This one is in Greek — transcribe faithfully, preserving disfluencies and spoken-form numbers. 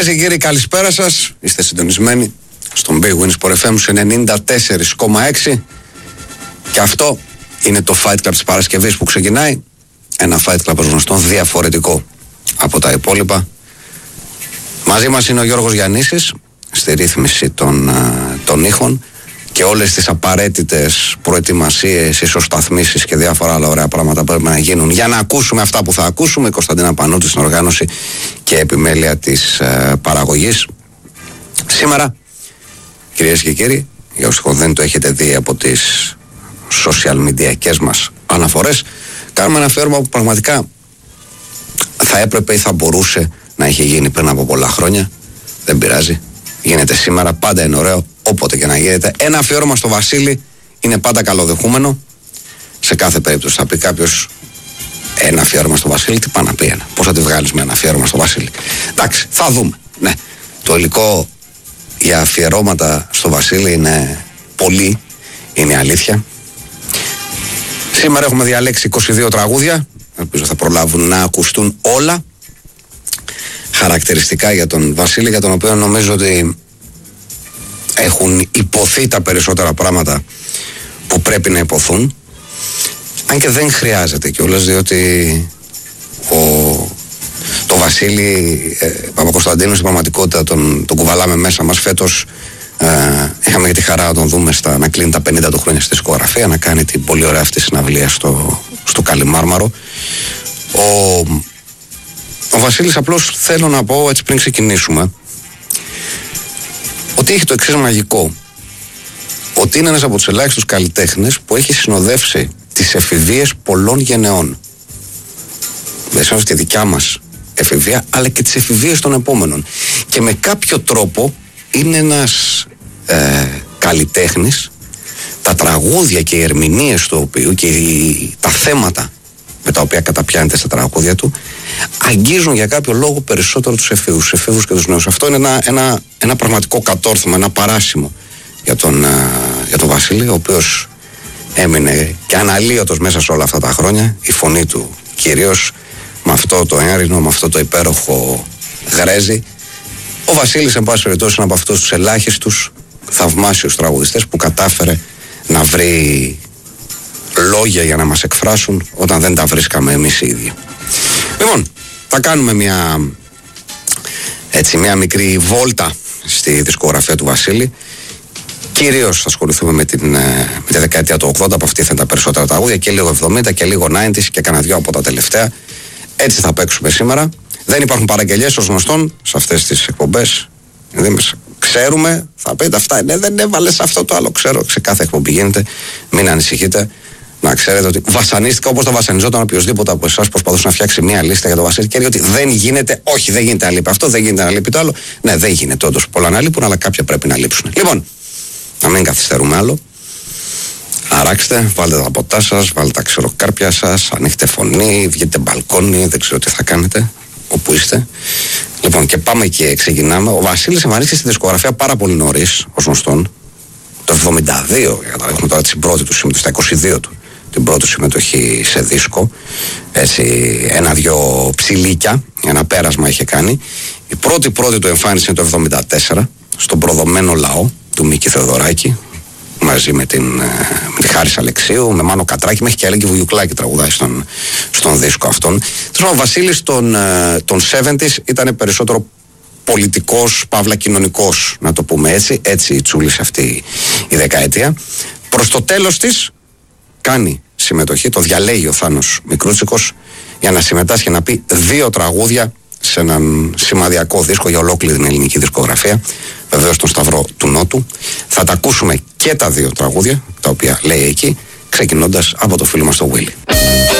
Κυρίες και κύριοι, καλησπέρα σας. Είστε συντονισμένοι στον Big Win Sport εφ εμ σε ενενήντα τέσσερα κόμμα έξι και αυτό είναι το Fight Club της Παρασκευής που ξεκινάει. Ένα Fight Club ως γνωστόν διαφορετικό από τα υπόλοιπα. Μαζί μας είναι ο Γιώργος Γιαννίσης στη ρύθμιση των, των ήχων και όλες τις απαραίτητες προετοιμασίες, ισοσταθμίσεις και διάφορα άλλα ωραία πράγματα πρέπει να γίνουν για να ακούσουμε αυτά που θα ακούσουμε. Η Κωνσταντίνα Πανούτη στην οργάνωση και επιμέλεια της ε, παραγωγής. Σήμερα, κυρίες και κύριοι, για όσοι δεν το έχετε δει από τις social media μας αναφορές, κάνουμε ένα αφιέρωμα που πραγματικά θα έπρεπε ή θα μπορούσε να έχει γίνει πριν από πολλά χρόνια. Δεν πειράζει. Γίνεται σήμερα, πάντα είναι ωραίο, όποτε και να γίνεται. Ένα αφιέρωμα στο Βασίλη είναι πάντα καλοδεχούμενο. Σε κάθε περίπτωση θα πει κάποιος ένα αφιέρωμα στο Βασίλη, τι πάει να πει ένα. Πώς θα τη βγάλεις με ένα αφιέρωμα στο Βασίλη. Εντάξει, θα δούμε. Ναι, το υλικό για αφιερώματα στο Βασίλη είναι πολύ, είναι η αλήθεια. Σήμερα έχουμε διαλέξει είκοσι δύο τραγούδια. Ελπίζω θα προλάβουν να ακουστούν όλα. Χαρακτηριστικά για τον Βασίλη, για τον οποίο νομίζω ότι έχουν υποθεί τα περισσότερα πράγματα που πρέπει να υποθούν, αν και δεν χρειάζεται κιόλας, διότι ο, το Βασίλη ε, Παπακοσταντίνου στην πραγματικότητα τον, τον κουβαλάμε μέσα μας. Φέτος ε, είχαμε και τη χαρά να τον δούμε στα, να κλείνει τα πενήντα του χρόνια στη δισκογραφία, να κάνει την πολύ ωραία αυτή συναυλία στο, στο Καλιμάρμαρο. Ο Ο Βασίλης, απλώς θέλω να πω έτσι πριν ξεκινήσουμε, ότι έχει το εξής μαγικό. Ότι είναι ένας από τους ελάχιστους καλλιτέχνες που έχει συνοδεύσει τις εφηβείες πολλών γενεών. Δεν είναι τη δικιά μας εφηβεία, αλλά και τις εφηβείες των επόμενων. Και με κάποιο τρόπο είναι ένας ε, καλλιτέχνης, τα τραγούδια και οι ερμηνείες του οποίου και οι, τα θέματα με τα οποία καταπιάνεται στα τραγούδια του, αγγίζουν για κάποιο λόγο περισσότερο τους εφήβους, τους εφήβους και τους νέους. Αυτό είναι ένα, ένα, ένα πραγματικό κατόρθωμα, ένα παράσημο για τον, για τον Βασίλη, ο οποίος έμεινε και αναλύωτος μέσα σε όλα αυτά τα χρόνια. Η φωνή του κυρίως με αυτό το ένρινο, με αυτό το υπέροχο γρέζι. Ο Βασίλης, εν πάση περιπτώσει, είναι από αυτούς τους ελάχιστους θαυμάσιους τραγουδιστές που κατάφερε να βρει λόγια για να μας εκφράσουν όταν δεν τα βρίσκαμε εμείς οι ίδιοι. Λοιπόν, θα κάνουμε μια έτσι μια μικρή βόλτα στη δισκογραφία του Βασίλη. Κυρίως θα ασχοληθούμε με, την, με τη δεκαετία του ογδόντα, από αυτή θα είναι τα περισσότερα τραγούδια, και λίγο εβδομήντα και λίγο ενενήντα και κανένα δυο από τα τελευταία. Έτσι θα παίξουμε σήμερα. Δεν υπάρχουν παραγγελιές ως γνωστόν σε αυτές τις εκπομπές. Ξέρουμε, θα πείτε αυτά, ναι, δεν έβαλες αυτό το άλλο, ξέρω, σε κάθε εκπομπή γίνεται. Μην ανησυχείτε. Να ξέρετε ότι βασανίστηκα όπως θα βασανιζόταν οποιοδήποτε από εσάς προσπαθούσε να φτιάξει μια λίστα για το Βασίλη και λέει ότι δεν γίνεται, όχι, δεν γίνεται να λείπει αυτό, δεν γίνεται να λείπει το άλλο. Ναι, δεν γίνεται όντως πολλά να λείπουν, αλλά κάποια πρέπει να λείψουν. Λοιπόν, να μην καθυστερούμε άλλο. Αράξτε, βάλτε τα ποτά σας, βάλτε τα ξεροκάρπια σας, ανοίχτε φωνή, βγείτε μπαλκόνι, δεν ξέρω τι θα κάνετε, όπου είστε. Λοιπόν, και πάμε και ξεκινάμε. Ο Βασίλης εμφανίστηκε στη δισκογραφία πάρα πολύ νωρίς, ως γνωστόν, το εβδομήντα δύο, για να έχουμε τώρα την πρώτη του συμμετοχή, στα είκοσι δύο του. Την πρώτη συμμετοχή σε δίσκο, έτσι ένα-δυο ψηλίκια, ένα πέρασμα είχε κάνει. Η πρώτη πρώτη του εμφάνιση είναι το εβδομήντα τέσσερα, στον προδομένο λαό του Μίκη Θεοδωράκη, μαζί με την, με τη Χάρης Αλεξίου, με Μάνο Κατράκη, μέχρι και Αλέκη Βουγιουκλάκη τραγουδάει στον, στον δίσκο αυτόν. Ο Βασίλης των, των εβδομήντα ήταν περισσότερο πολιτικός, παύλα κοινωνικός, να το πούμε έτσι, έτσι τσούλησε αυτή η δεκαετία. Προς το τέλος της κάνει συμμετοχή, το διαλέγει ο Θάνος Μικρούτσικος για να συμμετάσχει, να πει δύο τραγούδια σε έναν σημαδιακό δίσκο για ολόκληρη την ελληνική δισκογραφία, βεβαίως τον Σταυρό του Νότου. Θα τα ακούσουμε και τα δύο τραγούδια, τα οποία λέει εκεί, ξεκινώντας από το φίλο μας το Willy.